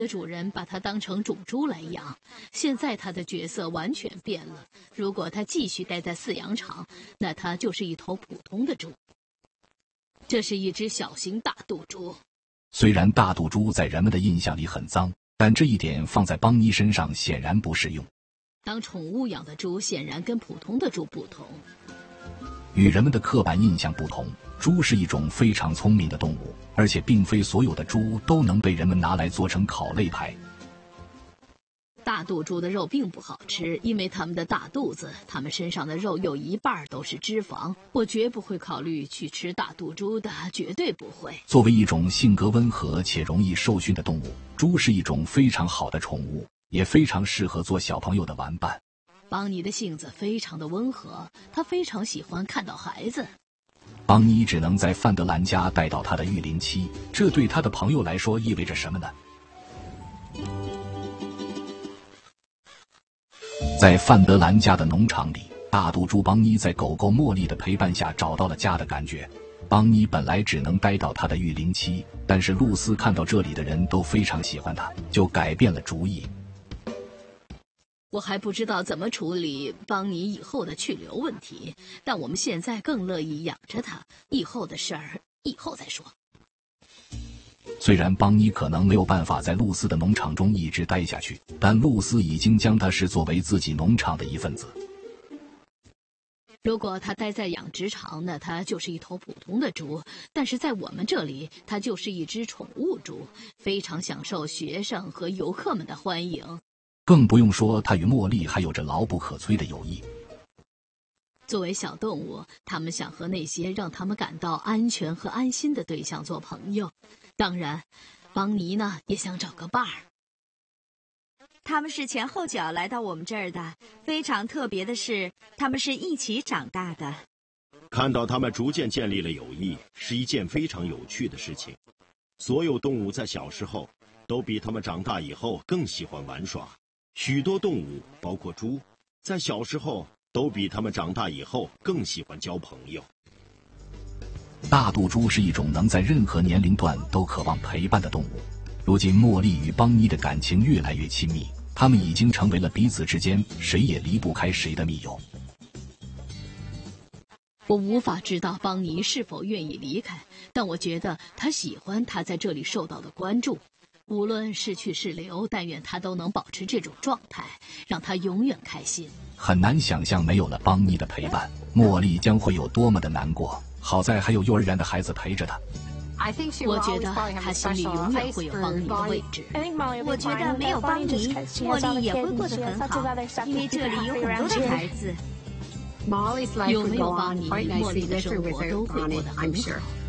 的主人把它当成种猪来养，现在它的角色完全变了。如果它继续待在饲养场，那它就是一头普通的猪。这是一只小型大肚猪。 虽然大肚猪在人们的印象里很脏，但这一点放在邦尼身上显然不适用。 当宠物养的猪显然跟普通的猪不同。 与人们的刻板印象不同，猪是一种非常聪明的动物，而且并非所有的猪都能被人们拿来做成烤肋排。 大肚猪的肉并不好吃，因为它们的大肚子，它们身上的肉有一半都是脂肪。我绝不会考虑去吃大肚猪的，绝对不会。 作为一种性格温和且容易受训的动物，猪是一种非常好的宠物，也非常适合做小朋友的玩伴。 邦尼的性子非常的温和，他非常喜欢看到孩子。 邦尼只能在范德兰家待到他的育龄期，这对他的朋友来说意味着什么呢？在范德兰家的农场里，大肚猪邦尼在狗狗茉莉的陪伴下找到了家的感觉。邦尼本来只能待到他的育龄期，但是露丝看到这里的人都非常喜欢他，就改变了主意。 我还不知道怎么处理邦尼以后的去留问题，但我们现在更乐意养着他。以后的事儿，以后再说。 虽然邦尼可能没有办法在露丝的农场中一直待下去，但露丝已经将他视作为自己农场的一份子。 如果他待在养殖场，那他就是一头普通的猪；但是在我们这里，他就是一只宠物猪，非常享受学生和游客们的欢迎。 更不用说他与茉莉还有着牢不可摧的友谊。 作为小动物，他们想和那些让他们感到安全和安心的对象做朋友。当然，邦尼呢也想找个伴儿。 他们是前后脚来到我们这儿的，非常特别的是，他们是一起长大的。 看到他们逐渐建立了友谊，是一件非常有趣的事情。所有动物在小时候都比他们长大以后更喜欢玩耍。许多动物，包括猪，在小时候都比他们长大以后更喜欢交朋友。 大肚猪是一种能在任何年龄段都渴望陪伴的动物。如今茉莉与邦尼的感情越来越亲密，他们已经成为了彼此之间谁也离不开谁的密友。 我无法知道邦尼是否愿意离开，但我觉得他喜欢他在这里受到的关注。无论是去是留，但愿他都能保持这种状态，让他永远开心。 很难想象没有了邦尼的陪伴，茉莉将会有多么的难过。好在还有幼儿园的孩子陪着他。 我觉得他心里永远会有邦尼的位置。 我觉得没有邦尼，茉莉也会过得很好，因为这里有很多的孩子。 有没有邦尼，茉莉的生活都会过得很好。